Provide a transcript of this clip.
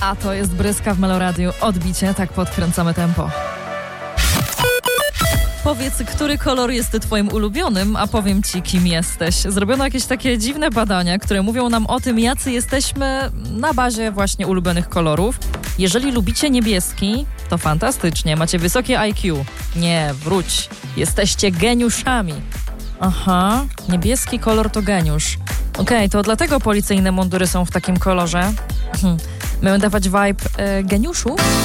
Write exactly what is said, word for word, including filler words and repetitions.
A to jest Bryska w Meloradiu. Odbicie, tak podkręcamy tempo. Powiedz, który kolor jest twoim ulubionym, a powiem ci, kim jesteś. Zrobiono jakieś takie dziwne badania, które mówią nam o tym, jacy jesteśmy na bazie właśnie ulubionych kolorów. Jeżeli lubicie niebieski, to fantastycznie, macie wysokie I Q. Nie, wróć, jesteście geniuszami. Aha, niebieski kolor to geniusz. Okej, okay, to dlatego policyjne mundury są w takim kolorze. Hm. Mają dawać vibe e, geniuszu?